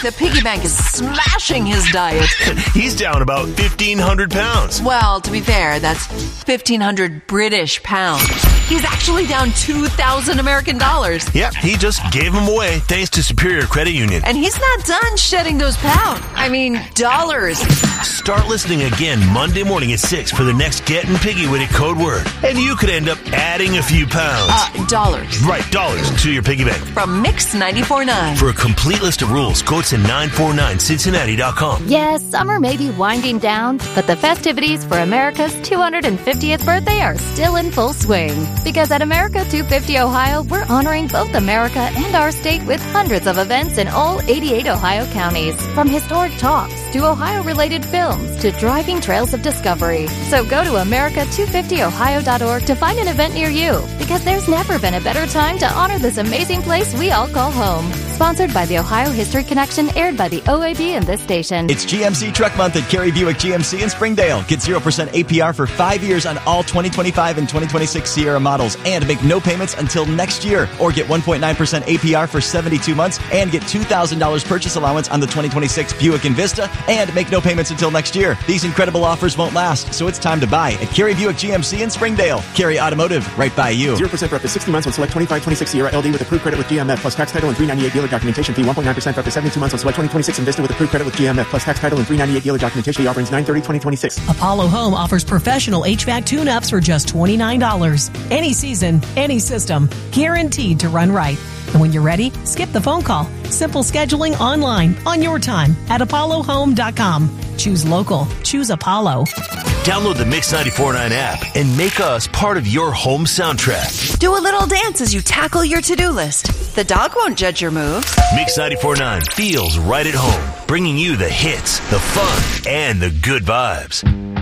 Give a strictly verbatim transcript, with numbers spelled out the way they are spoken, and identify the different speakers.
Speaker 1: the piggy bank is smashing his diet.
Speaker 2: He's down about fifteen hundred pounds.
Speaker 1: Well, to be fair, that's fifteen hundred British pounds. He's actually down two thousand American dollars.
Speaker 2: Yep, he just gave them away thanks to Superior Credit Union.
Speaker 1: And he's not done shedding those pounds. I mean, dollars.
Speaker 2: Start listening again Monday morning at six for the next Getting Piggy With It code word. And you could end up adding a few pounds.
Speaker 1: Uh, dollars.
Speaker 2: Right, dollars to your piggy bank.
Speaker 1: From Mix ninety-four point nine.
Speaker 2: For a complete list of rules, go to nine four nine Cincinnati dot com.
Speaker 3: Yes, summer may be winding down, but the festivities for America's two hundred fiftieth birthday are still in full swing. Because at America two fifty Ohio, we're honoring both America and our state with hundreds of events in all eighty-eight Ohio counties. From historic talks to Ohio-related films to driving trails of discovery. So go to America two fifty Ohio dot org to find an event near you. Because there's never been a better time to honor this amazing place we all call home. Sponsored by the Ohio History Connection, aired by the O A B and this station.
Speaker 4: It's G M C Truck Month at Cary Buick G M C in Springdale. Get zero percent A P R for five years on all twenty twenty-five and twenty twenty-six Sierra models and make no payments until next year. Or get one point nine percent A P R for seventy-two months and get two thousand dollars purchase allowance on the twenty twenty-six Buick Envista and make no payments until next year. These incredible offers won't last, so it's time to buy at Cary Buick G M C in Springdale. Cary Automotive, right by you.
Speaker 5: zero percent for up to sixty months on select twenty-five twenty-six Sierra L D with approved credit with G M F plus tax title and three ninety-eight dealer documentation fee. one point nine percent for up to seventy-two months on select twenty twenty-six Envista with approved credit with G M F plus tax title and three ninety-eight dealer documentation fee. Offerings nine thirty twenty twenty-six.
Speaker 6: Apollo Home offers professional H V A C tune-ups for just twenty-nine dollars. Any season, any system, guaranteed to run right. And when you're ready, skip the phone call. Simple scheduling online on your time at apollo home dot com. Choose local. Choose Apollo.
Speaker 2: Download the Mix ninety-four point nine app and make us part of your home soundtrack.
Speaker 1: Do a little dance as you tackle your to-do list. The dog won't judge your moves.
Speaker 2: Mix ninety-four point nine feels right at home, bringing you the hits, the fun, and the good vibes.